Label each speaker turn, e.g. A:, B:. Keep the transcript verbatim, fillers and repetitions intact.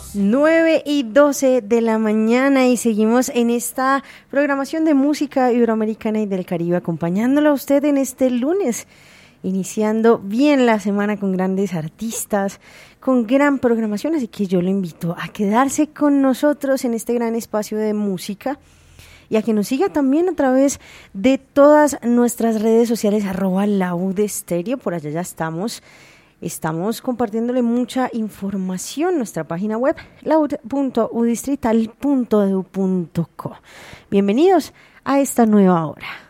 A: nueve y doce de la mañana y seguimos en esta programación de música iberoamericana y del Caribe, acompañándolo a usted en este lunes, iniciando bien la semana con grandes artistas, con gran programación, así que yo lo invito a quedarse con nosotros en este gran espacio de música y a que nos siga también a través de todas nuestras redes sociales, arroba Laud Estéreo, por allá ya estamos. Estamos compartiéndole mucha información en nuestra página web, laud punto u distrital punto e d u punto co. Bienvenidos a esta nueva hora.